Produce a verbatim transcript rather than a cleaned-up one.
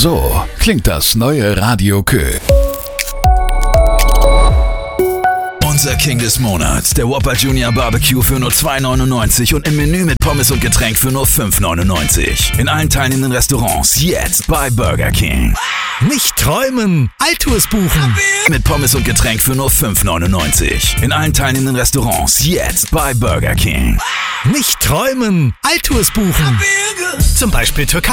So klingt das neue Radio Kö. Unser King des Monats, der Whopper Junior Barbecue für nur zwei neunundneunzig und im Menü mit Pommes und Getränk für nur fünf neunundneunzig. In allen teilnehmenden Restaurants jetzt bei Burger King. Nicht träumen, Altours buchen. Mit Pommes und Getränk für nur fünf neunundneunzig. In allen teilnehmenden Restaurants jetzt bei Burger King. Nicht träumen, Altours buchen. Zum Beispiel Türkei.